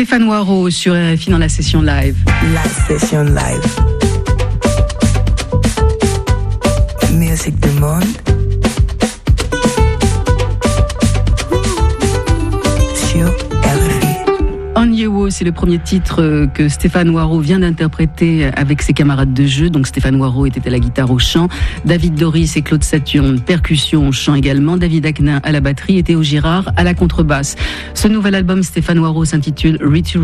Stéphane Waro sur RFI dans la session live. La session live. Musique du monde. Sur RFI. Onyewo, c'est le premier titre que Stéphane Waro vient d'interpréter avec ses camarades de jeu. Donc Stéphane Waro était à la guitare au chant, David Doris et Claude Saturne, percussion au chant également, David Aknin à la batterie et Théo Girard à la contrebasse. Ce nouvel album Stéphane Waro s'intitule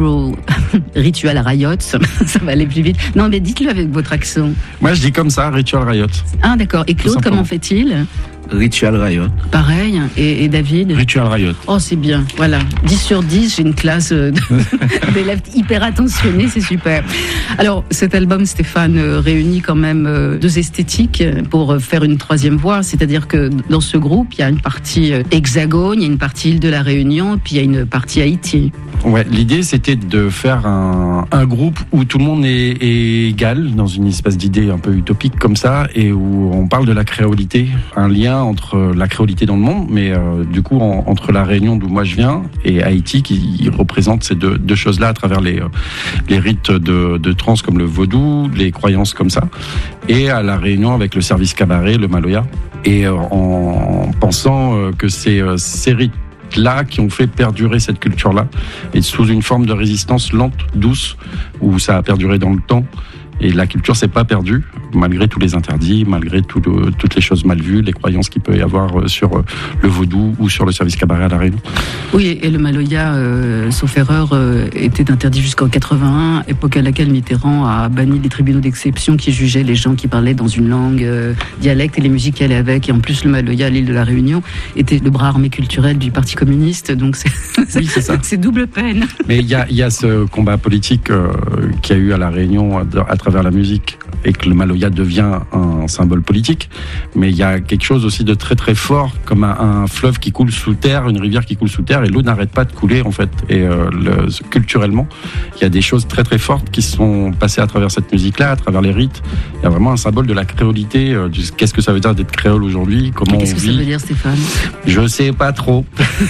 Ritual Riot. Ça va aller plus vite. Non mais dites-le avec votre accent. Moi je dis comme ça, Ritual Riot. Ah d'accord. Et Claude, comment fait-il ? Ritual Riot. Pareil. Et David ? Ritual Riot. Oh, c'est bien. Voilà. 10 sur 10, j'ai une classe d'élèves hyper attentionnés, c'est super. Alors, cet album, Stéphane, réunit quand même deux esthétiques pour faire une troisième voix. C'est-à-dire que dans ce groupe, il y a une partie Hexagone, il y a une partie Île de la Réunion, puis il y a une partie Haïti. Ouais, l'idée, c'était de faire un groupe où tout le monde est égal, dans une espèce d'idée un peu utopique comme ça, et où on parle de la créolité, un lien entre la créolité dans le monde, mais du coup entre la Réunion d'où moi je viens et Haïti qui représente ces deux choses-là à travers les rites de trance comme le vaudou, les croyances comme ça, et à la Réunion avec le service cabaret, le maloya, et en pensant que ces rites là qui ont fait perdurer cette culture-là et sous une forme de résistance lente, douce, où ça a perduré dans le temps. Et la culture s'est pas perdue, malgré tous les interdits, malgré toutes les choses mal vues, les croyances qu'il peut y avoir sur le vaudou ou sur le service cabaret à la Réunion. Oui, et le maloya, sauf erreur, était interdit jusqu'en 81, époque à laquelle Mitterrand a banni les tribunaux d'exception qui jugeaient les gens qui parlaient dans une langue dialecte et les musiques qui allaient avec. Et en plus, le maloya à l'île de la Réunion était le bras armé culturel du Parti communiste, donc c'est ça. C'est double peine. Mais il y a ce combat politique qu'il y a eu à la Réunion à travers la musique, et que le maloya devient un symbole politique, mais il y a quelque chose aussi de très très fort, comme un fleuve qui coule sous terre, une rivière qui coule sous terre, et l'eau n'arrête pas de couler en fait. Et culturellement, il y a des choses très très fortes qui sont passées à travers cette musique-là, à travers les rites. Il y a vraiment un symbole de la créolité. Qu'est-ce que ça veut dire d'être créole aujourd'hui ? Comment qu'est-ce que ça veut dire, Stéphane ? Je sais pas trop.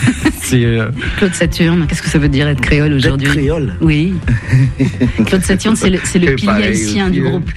Claude Saturne, qu'est-ce que ça veut dire être créole aujourd'hui ? D'être créole ? Oui. Claude Saturne, c'est le pilier haïtien du groupe.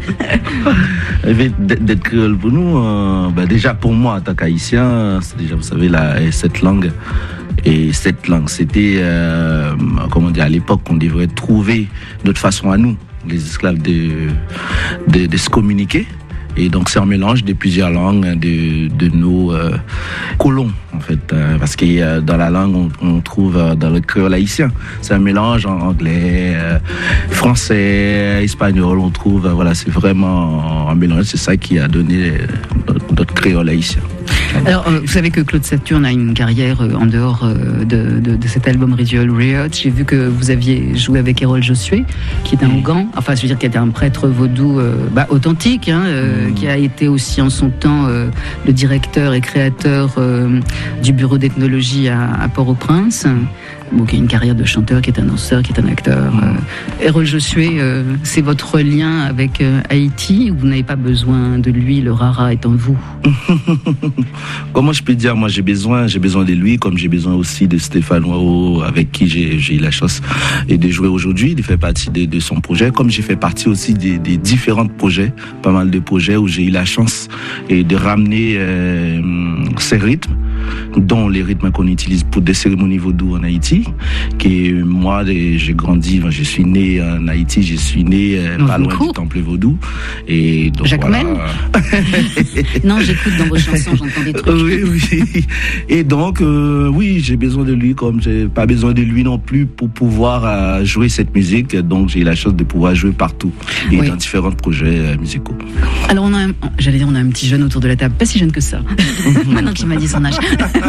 D'être créole pour nous, déjà pour moi en tant qu'haïtien, c'est déjà, vous savez, cette langue. Et cette langue, c'était, à l'époque, on devrait trouver notre façon à nous, les esclaves, de se communiquer. Et donc c'est un mélange de plusieurs langues de nos colons en fait, parce que dans la langue on trouve dans le créole haïtien, c'est un mélange en anglais, français, espagnol, on trouve c'est vraiment un mélange, c'est ça qui a donné notre créole haïtien. Alors, vous savez que Claude Saturne a une carrière en dehors de cet album Ritual Riot. J'ai vu que vous aviez joué avec Errol Josué, qui est un Ougan, enfin, je veux dire, qui était un prêtre vaudou authentique, qui a été aussi en son temps le directeur et créateur du bureau d'ethnologie à Port-au-Prince. Qui a une carrière de chanteur, qui est un danseur, qui est un acteur. Errol Josué, c'est votre lien avec Haïti, ou vous n'avez pas besoin de lui, le rara est en vous? Comment je peux dire, moi j'ai besoin de lui, comme j'ai besoin aussi de Stéphane Waro, avec qui j'ai eu la chance de jouer aujourd'hui, de faire partie de son projet, comme j'ai fait partie aussi des différents projets, pas mal de projets où j'ai eu la chance de ramener ces rythmes, dont les rythmes qu'on utilise pour des cérémonies vaudou en Haïti, que moi j'ai grandi, je suis né en Haïti, je suis né pas loin du temple vaudou, et donc Jacquemin. Non, j'écoute dans vos chansons, j'entends des trucs. Oui. Et donc oui, j'ai besoin de lui, comme j'ai pas besoin de lui non plus pour pouvoir jouer cette musique, donc j'ai eu la chance de pouvoir jouer partout et dans différents projets musicaux. Alors on a un petit jeune autour de la table, pas si jeune que ça. Maintenant qu'il m'a dit son âge.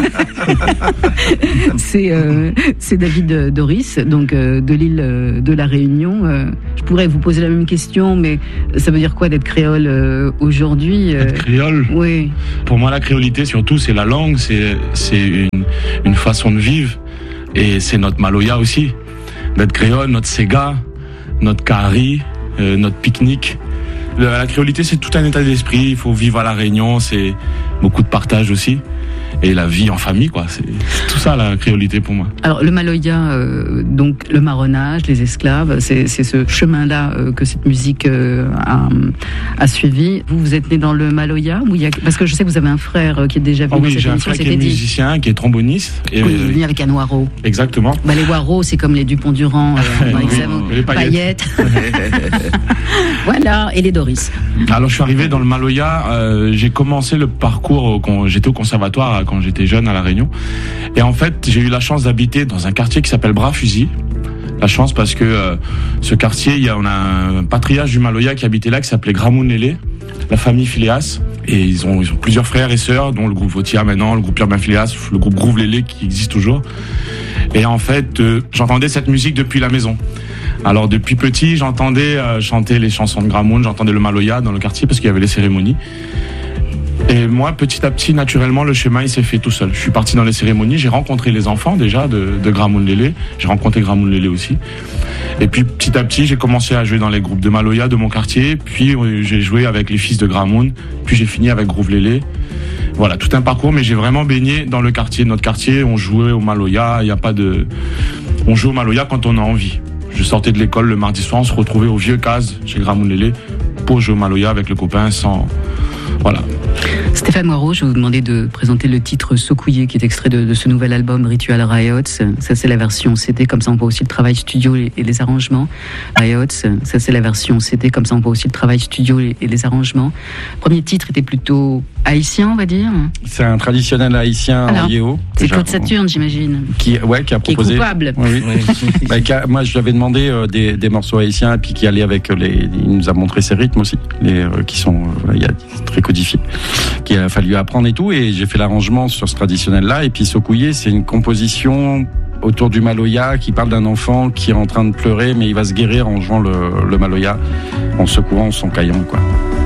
C'est David Doris, donc de l'île de la Réunion. Je pourrais vous poser la même question, mais ça veut dire quoi d'être créole aujourd'hui? Être créole? Oui. Pour moi, la créolité, surtout, c'est la langue, c'est une façon de vivre, et c'est notre maloya aussi. D'être créole, notre sega, notre kari, notre pique-nique. La créolité, c'est tout un état d'esprit. Il faut vivre à la Réunion, c'est beaucoup de partage aussi. et la vie en famille, quoi. C'est tout ça la créolité pour moi. Alors le Maloya, donc le marronnage, les esclaves, c'est ce chemin-là que cette musique a suivi. Vous êtes né dans le Maloya ou parce que je sais que vous avez un frère qui est déjà venu dans cette j'ai un émission, frère qui est musicien, qui est tromboniste. Et il est venu avec un waro. Exactement. Les waros, c'est comme les Dupont-Durand, les paillettes. Voilà, et les Doris. Alors je suis arrivé dans le Maloya, j'ai commencé le parcours quand j'étais au conservatoire, quand j'étais jeune à La Réunion. Et en fait, j'ai eu la chance d'habiter dans un quartier qui s'appelle Bras-Fusil. La chance parce que ce quartier, on a un patriarche du Maloya qui habitait là, qui s'appelait Gramoun-Lélé, la famille Phileas. Et ils ont plusieurs frères et sœurs, dont le groupe Votia maintenant, le groupe Urbain Phileas, le groupe Groove-Lélé qui existe toujours. Et en fait, j'entendais cette musique depuis la maison. Alors depuis petit, j'entendais chanter les chansons de Gramoun, j'entendais le Maloya dans le quartier parce qu'il y avait les cérémonies. Et moi, petit à petit, naturellement, le chemin, il s'est fait tout seul. Je suis parti dans les cérémonies, j'ai rencontré les enfants déjà de Gramoun-Lélé. J'ai rencontré Gramoun-Lélé aussi. Et puis, petit à petit, j'ai commencé à jouer dans les groupes de Maloya de mon quartier. Puis, j'ai joué avec les fils de Gramoun. Puis, j'ai fini avec Groove-Lélé. Voilà, tout un parcours, mais j'ai vraiment baigné dans le quartier. Notre quartier, on jouait au Maloya. Il n'y a pas de... On joue au Maloya quand on a envie. Je sortais de l'école le mardi soir, on se retrouvait au vieux case chez Gramoun-Lélé pour jouer au Maloya avec le copain sans... Voilà. Stéphane Moreau, je vais vous demander de présenter le titre Sokouye, qui est extrait de ce nouvel album Ritual Riots. Ça, c'est la version CD, comme ça on voit aussi le travail studio et les arrangements. Riots, ça c'est la version CD, comme ça on voit aussi le travail studio et les arrangements. Le premier titre était plutôt haïtien, on va dire. C'est un traditionnel haïtien en yéo. C'est Claude Saturne, j'imagine. Qui a proposé. Qui est coupable. Oui. Moi, je lui avais demandé des morceaux haïtiens, et puis qui allait avec il nous a montré ses rythmes aussi, qui sont très codifiés, qu'il a fallu apprendre et tout, et j'ai fait l'arrangement sur ce traditionnel-là. Et puis Sokouye, c'est une composition autour du Maloya qui parle d'un enfant qui est en train de pleurer, mais il va se guérir en jouant le Maloya, en secouant son caillon, quoi.